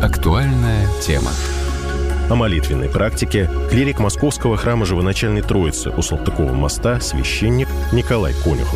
Актуальная тема. О молитвенной практике клирик Московского храма Живоначальной Троицы у Салтыкова моста священник Николай Конюхов.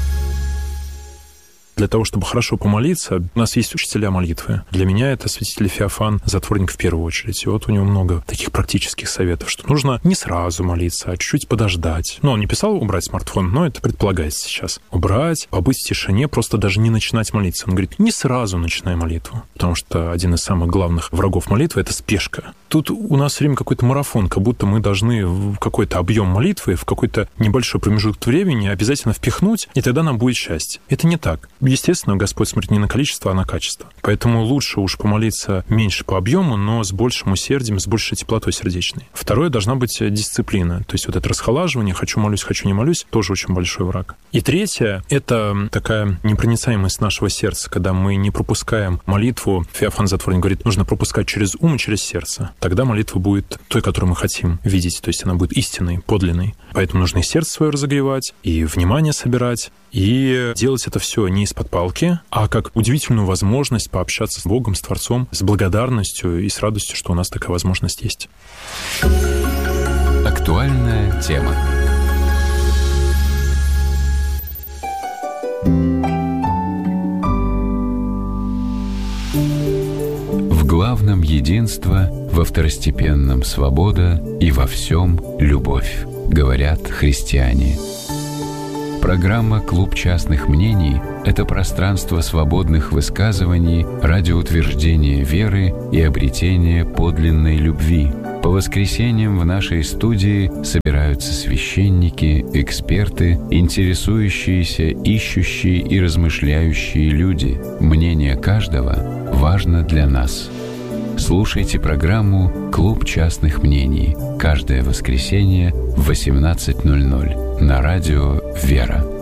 Для того, чтобы хорошо помолиться, у нас есть учителя молитвы. Для меня это святитель Феофан, затворник в первую очередь. И вот у него много таких практических советов, что нужно не сразу молиться, а чуть-чуть подождать. Ну, он не писал убрать смартфон, но это предполагается сейчас. Убрать, побыть в тишине, просто даже не начинать молиться. Он говорит, не сразу начинай молитву. Потому что один из самых главных врагов молитвы — это спешка. Тут у нас все время какой-то марафон, как будто мы должны в какой-то объем молитвы, в какой-то небольшой промежуток времени обязательно впихнуть, и тогда нам будет счастье. Это не так. Естественно, Господь смотрит не на количество, а на качество. Поэтому лучше уж помолиться меньше по объему, но с большим усердием, с большей теплотой сердечной. Второе, должна быть дисциплина. То есть вот это расхолаживание, хочу молюсь, хочу не молюсь, тоже очень большой враг. И третье, это такая непроницаемость нашего сердца, когда мы не пропускаем молитву. Феофан Затворник говорит, нужно пропускать через ум и через сердце. Тогда молитва будет той, которую мы хотим видеть. То есть она будет истинной, подлинной. Поэтому нужно и сердце свое разогревать, и внимание собирать, и делать это все не из-под палки, а как удивительную возможность пообщаться с Богом, с Творцом, с благодарностью и с радостью, что у нас такая возможность есть. Актуальная тема. В главном единство, во второстепенном свобода и во всем любовь, говорят христиане. Программа «Клуб частных мнений» — это пространство свободных высказываний ради утверждения веры и обретения подлинной любви. По воскресеньям в нашей студии собираются священники, эксперты, интересующиеся, ищущие и размышляющие люди. Мнение каждого важно для нас. Слушайте программу «Клуб частных мнений» каждое воскресенье в 18:00 на радио «Вера».